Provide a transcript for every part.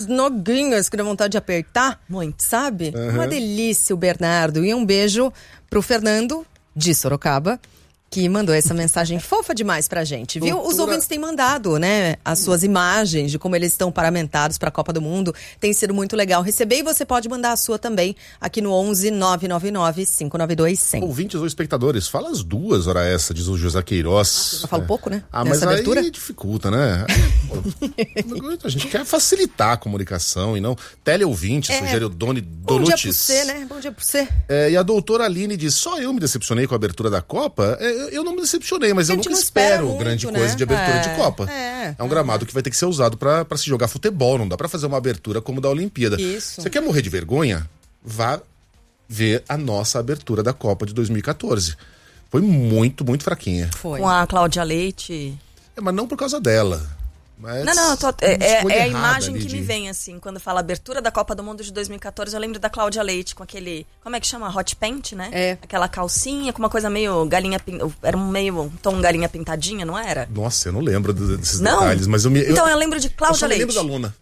noguinhas que dá vontade de apertar. Muito. Sabe? Uma delícia o Bernardo. E um beijo pro Fernando, de Sorocaba, que mandou essa mensagem fofa demais pra gente, viu? Os ouvintes têm mandado, né, as suas imagens de como eles estão paramentados pra Copa do Mundo. Tem sido muito legal receber e você pode mandar a sua também aqui no 11 999 592 100. Ouvintes ou espectadores, fala as duas, hora essa, diz o José Queiroz. Eu falo pouco, né? Mas abertura? aí dificulta, né? A gente quer facilitar a comunicação e não... Teleouvinte, sugere o Donutis. Bom dia pra você, né? Bom dia pra você. E a doutora Aline diz, só eu me decepcionei com a abertura da Copa? Eu não me decepcionei, mas eu nunca espero muito, grande né? coisa de abertura de Copa. É um gramado que vai ter que ser usado pra se jogar futebol, não dá pra fazer uma abertura como da Olimpíada. Isso. Você quer morrer de vergonha? Vá ver a nossa abertura da Copa de 2014. Foi muito, muito fraquinha. Foi. Com a Cláudia Leite. Mas não por causa dela. Mas Não, é a imagem ali que me vem, assim, quando fala abertura da Copa do Mundo de 2014, eu lembro da Cláudia Leite com aquele, como é que chama? Hot Pant, né? Aquela calcinha com uma coisa meio galinha, era um tom galinha pintadinha, não era? Nossa, eu não lembro desses detalhes, mas Então eu lembro de Cláudia Leite. Eu lembro da lona.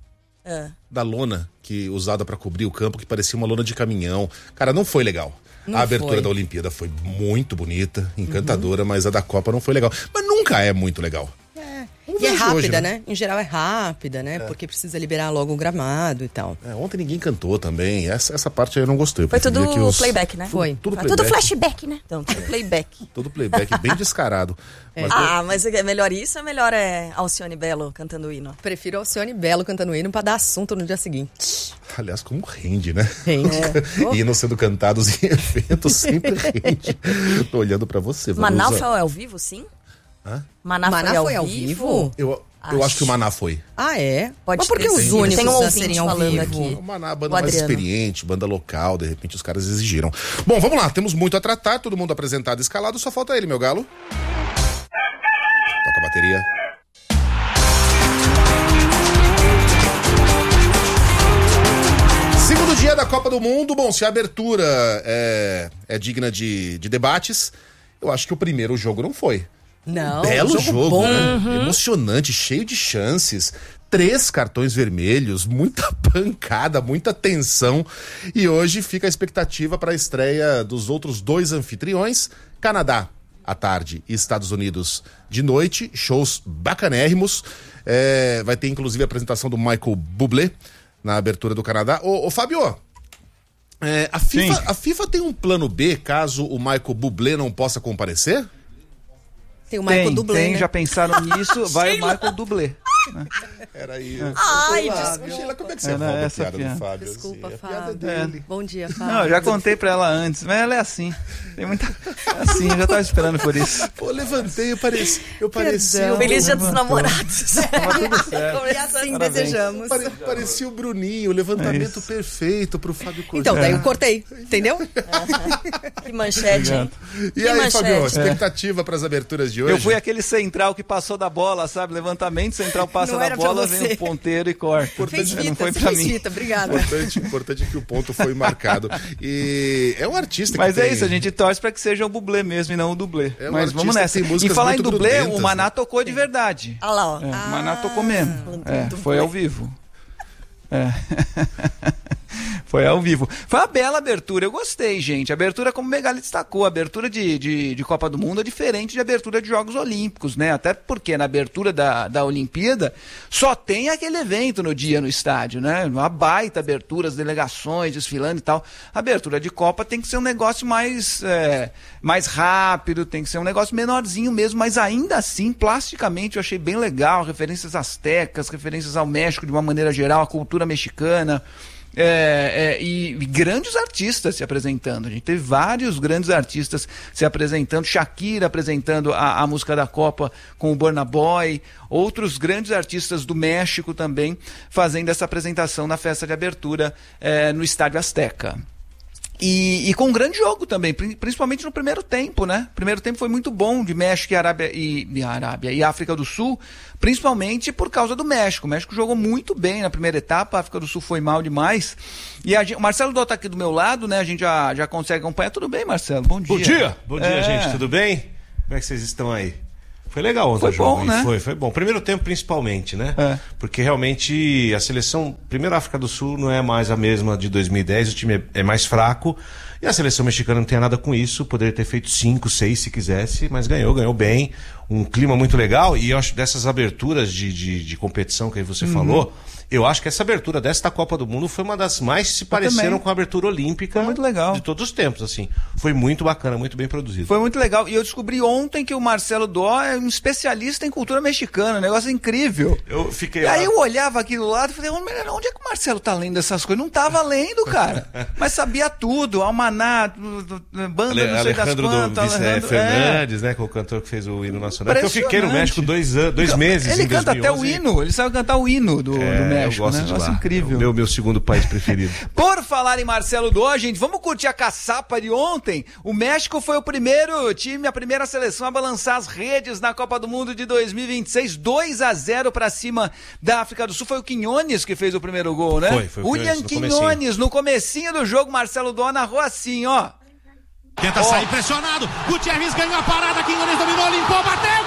Da lona que usada pra cobrir o campo, que parecia uma lona de caminhão. Cara, não foi legal. A abertura da Olimpíada foi muito bonita, encantadora, mas a da Copa não foi legal. Mas nunca é muito legal. E é rápida, né? Em geral é rápida, né? Porque precisa liberar logo o gramado e tal. Ontem ninguém cantou também. Essa parte aí eu não gostei. Foi tudo playback, né? Foi. Tudo flashback, né? Então, tudo playback. Tudo playback, bem descarado. Mas é melhor isso ou é melhor Alcione Bello cantando o hino? Prefiro Alcione Bello cantando o hino pra dar assunto no dia seguinte. Aliás, como rende, né? Rende. Hinos sendo cantados em eventos sempre rende. Tô olhando pra você. Maná foi ao vivo, sim? Maná foi ao vivo? Eu acho que o Maná foi. É? Pode Mas por que os únicos tem um a serem ao falando vivo? aqui. O Maná, a banda mais experiente, banda local, de repente os caras exigiram. Bom, vamos lá, temos muito a tratar, todo mundo apresentado e escalado, só falta ele, meu galo. Toca a bateria. Segundo dia da Copa do Mundo, bom, se a abertura é digna de debates, eu acho que o primeiro jogo não foi. Não, Belo jogo, bom. né? Emocionante, cheio de chances. 3 cartões vermelhos, muita pancada, muita tensão. E hoje fica a expectativa para a estreia dos outros 2 anfitriões. Canadá, à tarde, e Estados Unidos, de noite. Shows bacanérrimos. Vai ter, inclusive, a apresentação do Michael Bublé na abertura do Canadá. Ô Fábio, a FIFA tem um plano B caso o Michael Bublé não possa comparecer? Tem o Michael Dublé, tem, né? já pensaram nisso, vai o Michael Dublé. Era isso. Ai, Sheila, como é que você rouba a piada do Fábio? Desculpa, assim? A Fábio. piada dele. Bom dia, Fábio. Não, eu já contei pra ela antes, mas ela é assim. Tem muita... Assim, eu já tava esperando por isso. Pô, levantei, eu pareci... Feliz Dia dos Namorados. Tava tudo certo. E assim Parabéns. desejamos. Parecia o Bruninho, o levantamento perfeito pro Fábio Cordeiro. Então, daí eu cortei, entendeu? Que manchete, hein? E aí, manchete. Fábio, expectativa pras aberturas de hoje? Eu fui aquele central que passou da bola, sabe? Levantamento, central passa Não da era pra bola, você. vem o ponteiro e corta. Fez Não fita, foi você pra fez mim. fita, obrigada. Importante que o ponto foi marcado. E é um artista que Mas tem... é isso, a gente torce pra que seja o Bublé mesmo e não o dublê. É um Mas vamos artista nessa. que tem músicas E falar em muito dublê, grudentas, o Maná né? tocou de verdade. Olha lá, ó. O Maná tocou mesmo. Foi ao vivo. Foi ao vivo. Foi uma bela abertura, eu gostei, gente. A abertura, como o Megali destacou, a abertura de Copa do Mundo é diferente de abertura de Jogos Olímpicos, né? Até porque na abertura da Olimpíada só tem aquele evento no dia no estádio, né? Uma baita abertura, as delegações desfilando e tal. A abertura de Copa tem que ser um negócio mais rápido, tem que ser um negócio menorzinho mesmo, mas ainda assim, plasticamente, eu achei bem legal. Referências astecas, referências ao México de uma maneira geral, a cultura mexicana. E grandes artistas se apresentando. A gente teve vários grandes artistas se apresentando, Shakira apresentando a música da Copa com o Burna Boy, outros grandes artistas do México também fazendo essa apresentação na festa de abertura no Estádio Azteca. E com um grande jogo também, principalmente no primeiro tempo, né? O primeiro tempo foi muito bom de México e África do Sul, principalmente por causa do México. O México jogou muito bem na primeira etapa, a África do Sul foi mal demais. E o Marcelo Dó tá aqui do meu lado, né? A gente já consegue acompanhar. Tudo bem, Marcelo? Bom dia. Bom dia, gente, tudo bem? Como é que vocês estão aí? Foi legal ontem o jogo. Bom, né? Foi bom. Primeiro tempo, principalmente, né? Porque realmente a seleção... Primeiro, a África do Sul não é mais a mesma de 2010, o time é mais fraco. E a seleção mexicana não tem nada com isso. Poderia ter feito 5, 6 se quisesse, mas ganhou bem. Um clima muito legal. E eu acho dessas aberturas de competição que aí você falou... Eu acho que essa abertura desta Copa do Mundo foi uma das mais se pareceram com a abertura olímpica muito legal. De todos os tempos, assim. Foi muito bacana, muito bem produzido. Foi muito legal. E eu descobri ontem que o Marcelo Dó é um especialista em cultura mexicana, um negócio incrível. Eu fiquei aí eu olhava aqui do lado e falei, onde é que o Marcelo tá lendo essas coisas? Não tava lendo, cara. Mas sabia tudo, Almaná, banda não sei das quantas. Alejandro Fernandes, né, que é o cantor que fez o hino nacional. Porque eu fiquei no México 2 meses. Ele canta 2011. Até o hino, ele sabe cantar o hino do México. Eu gosto de lá. Incrível. É o meu segundo país preferido. Por falar em Marcelo Dó, gente, vamos curtir a caçapa de ontem. O México foi o primeiro time, a primeira seleção a balançar as redes na Copa do Mundo de 2026, 2-0 pra cima da África do Sul. Foi o Quinones que fez o primeiro gol, né? Foi o William Quinones, no comecinho do jogo, Marcelo Dó narrou assim, ó. Tenta sair pressionado, Gutierrez ganhou a parada, Quinones dominou, limpou, bateu!